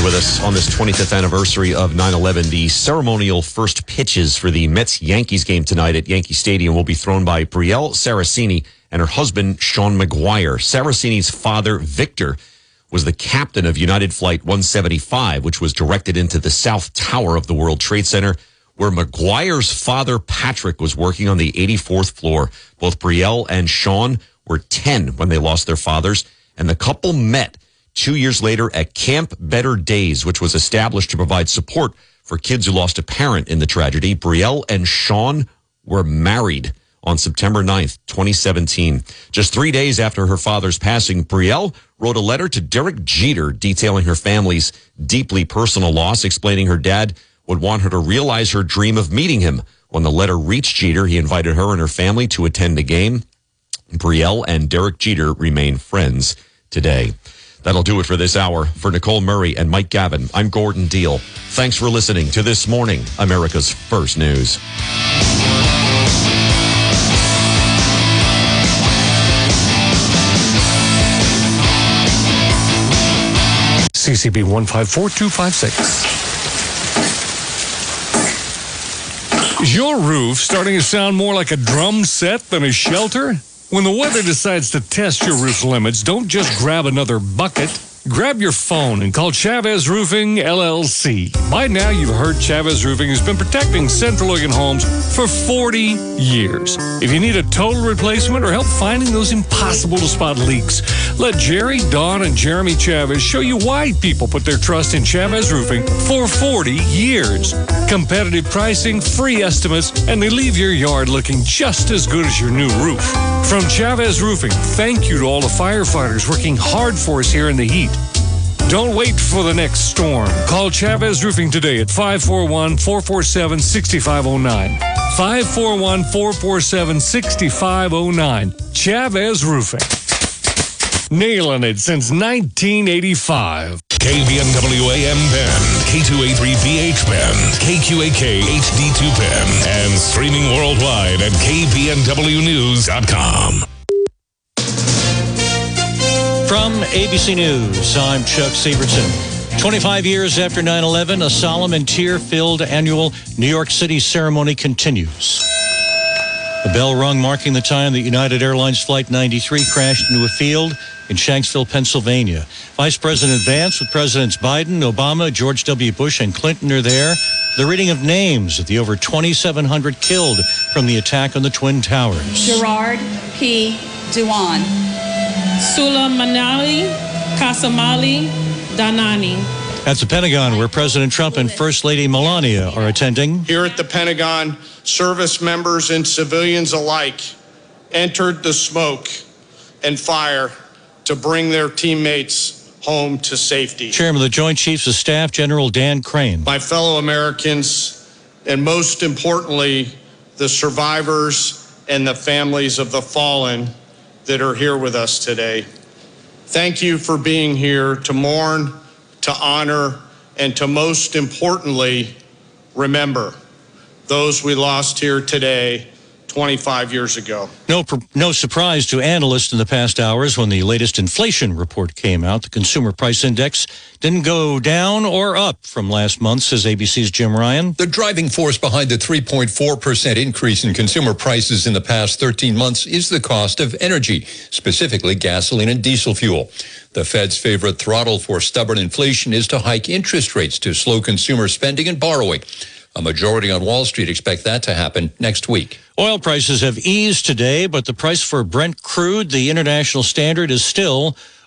with us on this 25th anniversary of 9/11. The ceremonial first pitches for the Mets-Yankees game tonight at Yankee Stadium will be thrown by Brielle Saraceni and her husband, Sean McGuire. Saraceni's father, Victor, was the captain of United Flight 175, which was directed into the South Tower of the World Trade Center, where McGuire's father, Patrick, was working on the 84th floor. Both Brielle and Sean were 10 when they lost their fathers, and the couple met 2 years later at Camp Better Days, which was established to provide support for kids who lost a parent in the tragedy. Brielle and Sean were married on September 9th, 2017. Just 3 days after her father's passing, Brielle wrote a letter to Derek Jeter detailing her family's deeply personal loss, explaining her dad would want her to realize her dream of meeting him. When the letter reached Jeter, he invited her and her family to attend a game. Brielle and Derek Jeter remain friends today. That'll do it for this hour. For Nicole Murray and Mike Gavin, I'm Gordon Deal. Thanks for listening to This Morning, America's First News. CCB 154256. Is your roof starting to sound more like a drum set than a shelter? When the weather decides to test your roof limits, don't just grab another bucket. Grab your phone and call Chavez Roofing, LLC. By now, you've heard Chavez Roofing has been protecting Central Oregon homes for 40 years. If you need a total replacement or help finding those impossible-to-spot leaks, let Jerry, Don, and Jeremy Chavez show you why people put their trust in Chavez Roofing for 40 years. Competitive pricing, free estimates, and they leave your yard looking just as good as your new roof. From Chavez Roofing, thank you to all the firefighters working hard for us here in the heat. Don't wait for the next storm. Call Chavez Roofing today at 541-447-6509. 541-447-6509. Chavez Roofing. Nailing it since 1985. KBNW AM Bend, K283BH Bend, KQAK HD2 Bend, and streaming worldwide at KBNWnews.com. From ABC News, I'm Chuck Severson. 25 years after 9/11, a solemn and tear-filled annual New York City ceremony continues. A bell rung marking the time that United Airlines Flight 93 crashed into a field in Shanksville, Pennsylvania. Vice President Vance with Presidents Biden, Obama, George W. Bush, and Clinton are there. The reading of names of the over 2,700 killed from the attack on the Twin Towers. Gerard P. Dewan. Sula Manali Kasamali Danani. At the Pentagon, where President Trump and First Lady Melania are attending. Here at the Pentagon, service members and civilians alike entered the smoke and fire to bring their teammates home to safety. Chairman of the Joint Chiefs of Staff, General Dan Crane. My fellow Americans, and most importantly, the survivors and the families of the fallen that are here with us today. Thank you for being here to mourn, to honor, and to most importantly, remember those we lost here today 25 years ago. No surprise to analysts in the past hours when the latest inflation report came out. The Consumer Price Index didn't go down or up from last month, says ABC's Jim Ryan. The driving force behind the 3.4% increase in consumer prices in the past 13 months is the cost of energy, specifically gasoline and diesel fuel. The Fed's favorite throttle for stubborn inflation is to hike interest rates to slow consumer spending and borrowing. A majority on Wall Street expect that to happen next week. Oil prices have eased today, but the price for Brent crude, the international standard, is still